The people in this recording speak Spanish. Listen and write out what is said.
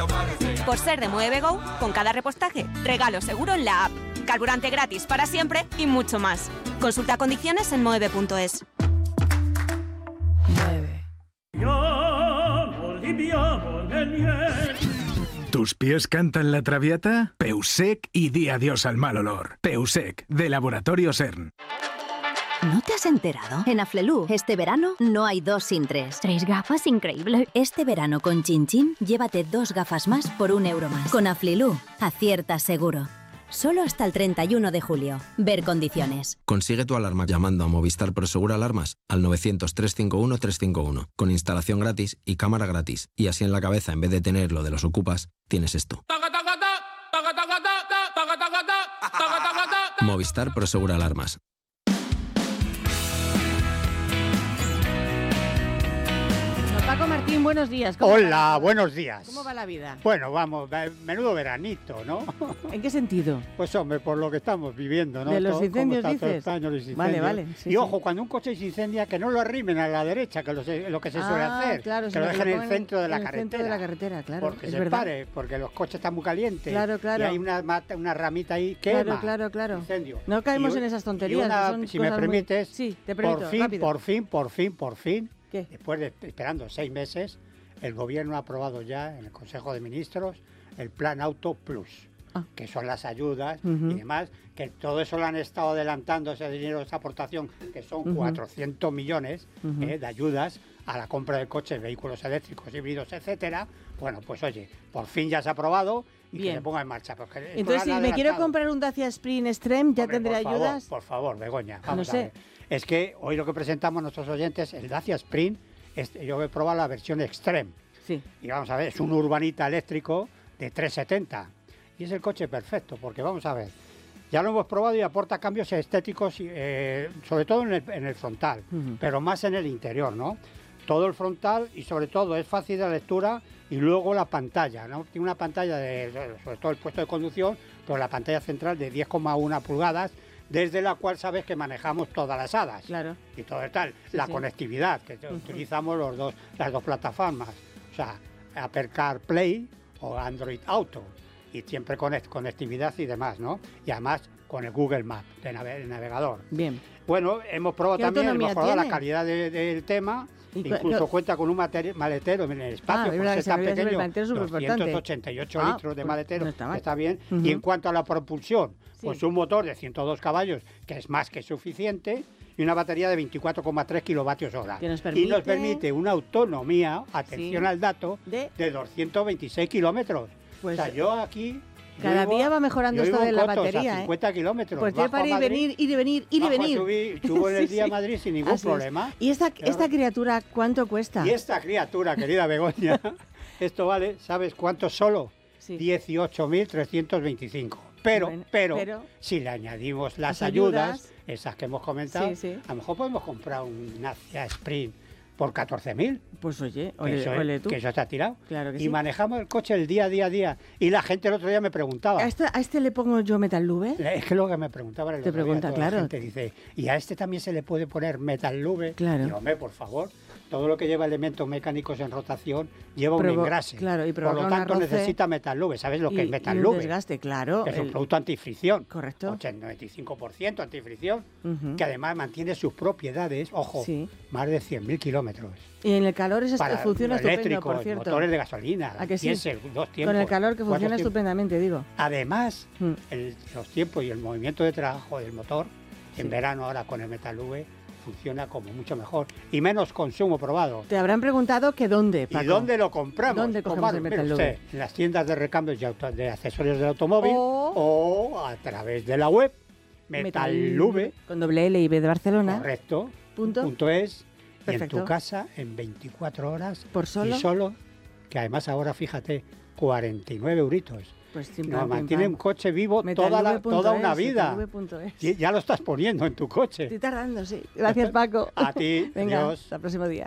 Por ser de Movego, con cada repostaje, regalo seguro en la app. Carburante gratis para siempre y mucho más. Consulta condiciones en moeve.es. ¿Tus pies cantan la traviata? Peusec y di adiós al mal olor. Peusec, de Laboratorio CERN. ¿No te has enterado? En Aflelu, este verano no hay 2 sin 3. 3 gafas, increíble. Este verano con Chin Chin, llévate 2 gafas más por €1 más. Con Aflelu, acierta seguro. Solo hasta el 31 de julio. Ver condiciones. Consigue tu alarma llamando a Movistar Prosegur Alarmas al 900-351-351, con instalación gratis y cámara gratis. Y así en la cabeza, en vez de tener lo de los ocupas, tienes esto. Movistar Prosegur Alarmas. Paco Martín, buenos días. Hola, buenos días. ¿Cómo va la vida? Bueno, vamos, menudo veranito, ¿no? ¿En qué sentido? Pues hombre, por lo que estamos viviendo, ¿no? ¿De los incendios dices? Vale. Sí, y ojo, cuando un coche se incendia, que no lo arrimen a la derecha, que lo que se suele hacer. Claro, que lo dejen en el centro de la carretera. centro de la carretera, claro. Porque se pare, porque los coches están muy calientes. Claro. Y hay una ramita ahí, quema. Claro. Incendio. No caemos en esas tonterías. Si me permites, sí, te permito, por fin, ¿qué? Después de esperando 6 meses, el gobierno ha aprobado ya en el Consejo de Ministros el Plan Auto Plus, que son las ayudas y demás, que todo eso lo han estado adelantando, ese dinero, esa aportación, que son 400 millones de ayudas a la compra de coches, vehículos eléctricos, híbridos, etcétera. Bueno, pues oye, por fin ya se ha aprobado y que se ponga en marcha. Entonces, si me quiero comprar un Dacia Spring Extreme, ¿ya tendré ayudas? Por favor, Begoña, vamos a ver. Es que hoy lo que presentamos a nuestros oyentes, el Dacia Spring, yo he probado la versión Extreme. Sí. Y vamos a ver, es un urbanita eléctrico de 370. Y es el coche perfecto, porque vamos a ver, ya lo hemos probado y aporta cambios estéticos, sobre todo en el frontal, pero más en el interior, ¿no? Todo el frontal y sobre todo es fácil de lectura y luego la pantalla, ¿no? Tiene una pantalla, sobre todo el puesto de conducción, pero la pantalla central de 10,1 pulgadas, desde la cual sabes que manejamos todas las hadas. Claro. Y todo el tal. La conectividad, que utilizamos las dos plataformas. O sea, Apple CarPlay o Android Auto. Y siempre conectividad y demás, ¿no? Y además con el Google Maps de navegador. Bien. Bueno, hemos probado también, hemos probado la calidad del tema. Incluso cuenta con un maletero en el espacio, por ser tan pequeño, 288 litros de maletero, no está bien. Y en cuanto a la propulsión, pues un motor de 102 caballos, que es más que suficiente, y una batería de 24,3 kilovatios hora. Y nos permite una autonomía, atención al dato, de 226 kilómetros. Pues, o sea, yo aquí... Cada día va mejorando esto de la batería. 50 kilómetros. Pues ya para ir y venir. Subo en el día a Madrid sin ningún problema. ¿Y esta criatura cuánto cuesta? Y esta criatura, querida Begoña, esto vale, ¿sabes cuánto solo? 18.325. Pero si le añadimos las ayudas, esas que hemos comentado, a lo mejor podemos comprar un Dacia Sprint por 14.000. Pues oye, ole tú. Que eso está tirado. Claro que y manejamos el coche el día a día. Y la gente el otro día me preguntaba... ¿A este le pongo yo Metal Lube? Es que lo que me preguntaba el otro día, claro. La gente dice, ¿y a este también se le puede poner Metal Lube? Claro. Y hombre, por favor, todo lo que lleva elementos mecánicos en rotación lleva un engrase. Claro, y por lo tanto necesita Metal Lube. ¿Sabes lo que es Metal Lube? Un desgaste, claro. Es un producto antifricción. Correcto. 95% antifricción, que además mantiene sus propiedades, ojo, más de 100.000 kilómetros. Y en el calor funciona estupendo, por cierto. Motores de gasolina, ¿a que sí? diésel, 2 tiempos. Con el calor que funciona estupendamente, digo. Además, los tiempos y el movimiento de trabajo del motor, en verano ahora con el Metal Lube, funciona como mucho mejor y menos consumo probado. Te habrán preguntado que dónde, Paco. ¿Y dónde lo compramos? ¿Dónde cogemos el Metal Lube? En las tiendas de recambios de accesorios del automóvil o a través de la web Metal Lube con doble L y B de Barcelona. Correcto. Punto es. Y en tu casa en 24 horas. ¿Por solo? Y solo, que además ahora fíjate, 49 euritos. Pues nos mantiene un coche vivo toda una vida. Ya lo estás poniendo en tu coche. Estoy tardando, sí. Gracias, Paco. A ti. Venga, Adiós. hasta el próximo día.